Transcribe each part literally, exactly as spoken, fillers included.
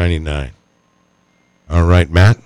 ninety-nine. All right, Matt.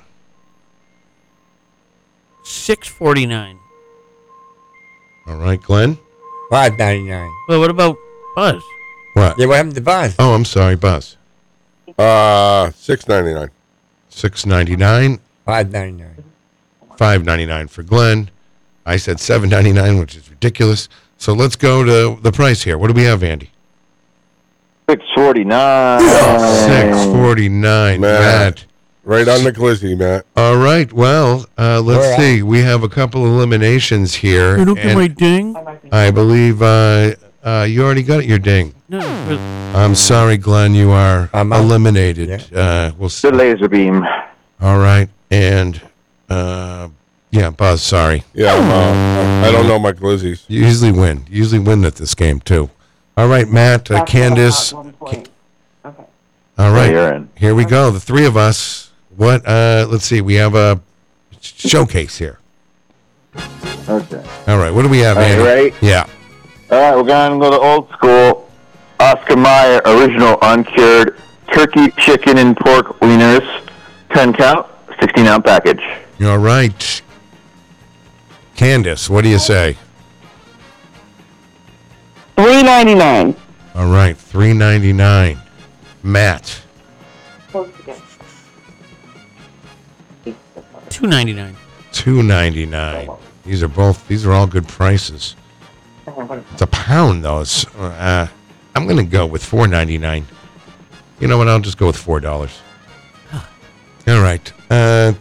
six forty-nine. All right, Glenn. five ninety-nine. Well, what about Buzz? What? Yeah, what happened to Buzz? Oh, I'm sorry, Buzz. Uh, six ninety-nine. six ninety-nine. five ninety-nine. five ninety-nine for Glenn. I said seven ninety-nine, which is ridiculous. So let's go to the price here. What do we have, Andy? six forty-nine. six forty-nine. Matt. Matt. Right on the glizzy, Matt. All right. Well, uh, let's All see. We have a couple eliminations here. You don't get and my ding? I believe uh, uh, you already got your ding. No. I'm sorry, Glenn. You are I'm out. eliminated. Yeah. Uh, we'll see. The laser beam. All right. And, uh, yeah, Buzz, sorry. Yeah, I'm, uh, I don't know my glizzies. You usually win. You usually win at this game, too. All right, Matt, uh, Candace. Okay. All right. you're in. Here we go. The three of us. What? Uh, let's see. We have a showcase here. Okay. All right. What do we have, All right, Andy? you ready? Yeah. All right, we're going to go to old school. Oscar Mayer original uncured turkey, chicken, and pork wieners. ten count, sixteen ounce package. All right. Candace, what do you say? three ninety-nine. All right. three ninety-nine. Matt. two ninety-nine. two ninety-nine. These are both. These are all good prices. It's a pound though. It's, uh, I'm going to go with four ninety-nine. You know what? I'll just go with four dollars. All right. Uh,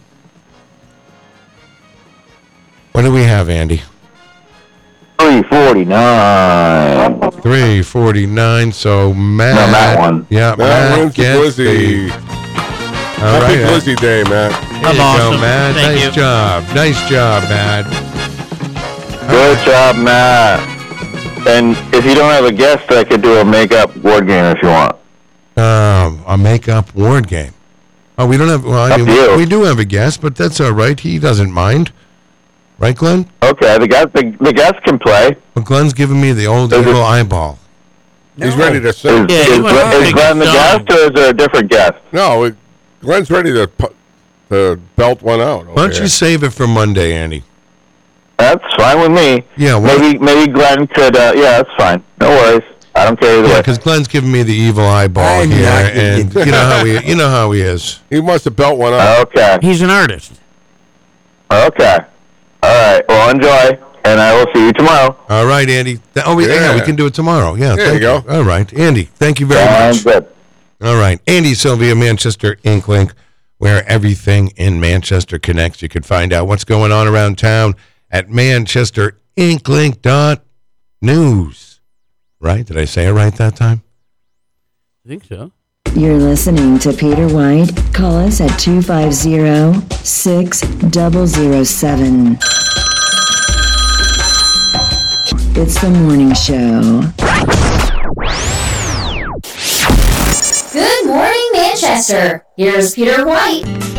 what do we have, Andy? three forty-nine. three forty-nine. So Matt. No, Matt won. Yeah, Matt Matt wins the gets the. glizzy. All Happy right. glizzy day, Matt. There I'm you awesome. go, Matt. Thank nice you. job. Nice job, Matt. Good job, Matt. And if you don't have a guest, I could do a makeup board game if you want. Um, a make-up ward game. Oh, we don't have. Well, I Up mean, to you. we, we do have a guest, but that's all right. He doesn't mind, right, Glenn? Okay, the guest, the, the guest can play. Well, Glenn's giving me the old Is it- evil eyeball. He's No. ready to Is, sing. Yeah, is, you want Glenn- to is take Glenn the a guest, song. or is there a different guest? No, it, Glenn's ready to pu- to belt one out. Why don't you save it for Monday, Andy? That's fine with me. Yeah, well, Maybe maybe Glenn could. Uh, yeah, that's fine. No worries. I don't care either yeah, way. because Glenn's giving me the evil eyeball I'm here, not gonna and get- you know how he, you know how he is. He wants to belt one out. Okay. He's an artist. Okay. All right. Well, enjoy, and I will see you tomorrow. All right, Andy. Th- Oh, we, yeah. Yeah. we can do it tomorrow. Yeah, There thank you go. All right, Andy. Thank you very Sounds much. good. All right, Andy Sylvia, Manchester Inklink, where everything in Manchester connects. You can find out what's going on around town at manchester inklink dot news. Right? Did I say it right that time? I think so. You're listening to Peter White. Call us at two five zero, six zero zero seven. It's the morning show. Good morning, Manchester. Here's Peter White.